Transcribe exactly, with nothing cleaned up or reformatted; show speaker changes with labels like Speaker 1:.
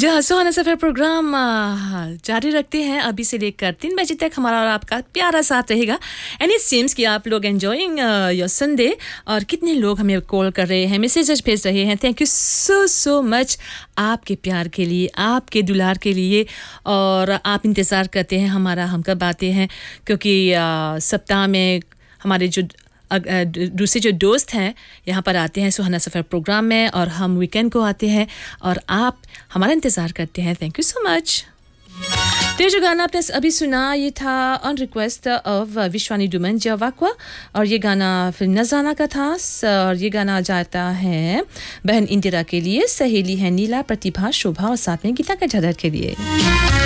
Speaker 1: जहाँ सुहाना सफ़र प्रोग्राम आ, जारी रखते हैं अभी से लेकर तीन बजे तक हमारा और आपका प्यारा साथ रहेगा। एंड इट सीम्स कि आप लोग एंजॉइंग योर संडे और कितने लोग हमें कॉल कर रहे हैं, मैसेजेस भेज रहे हैं। Thank you so so much आपके प्यार के लिए, आपके दुलार के लिए। और आप इंतज़ार करते हैं हमारा हम कब आते हैं, क्योंकि सप्ताह में हमारे जो दूसरे जो दोस्त हैं यहाँ पर आते हैं सुहाना सफ़र प्रोग्राम में, और हम वीकेंड को आते हैं और आप हमारा इंतज़ार करते हैं। Thank you so much. तो जो गाना आपने अभी सुना ये था ऑन रिक्वेस्ट ऑफ विश्वानी डुमन जवाक्वा, और ये गाना फिर नजाना का था। और ये गाना जाता है बहन इंदिरा के लिए, सहेली है नीला, प्रतिभा, शोभा और साथ में गीता का झदर के लिए।